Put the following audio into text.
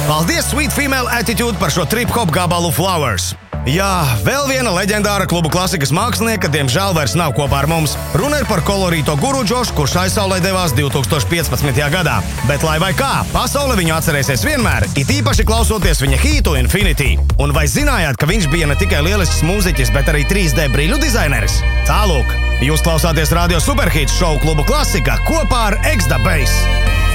Paldies Sweet Female Attitude par šo trip-hop gabalu Flowers. Jā, vēl viena leģendāra klubu klasikas mākslinieka, diemžēl vairs nav kopā ar mums. Runa ir par kolorīto guru Džošu, kurš aizsaulē devās 2015. gadā. Bet lai vai kā, pasaule viņu atcerēsies vienmēr, it īpaši klausoties viņa hītu Infinity. Un vai zinājāt, ka viņš bija ne tikai lielisks mūziķis, bet arī 3D brīļu dizaineris? Tālūk, jūs klausāties Radio Superhits šovu klubu klasika kopā ar X-The Bass.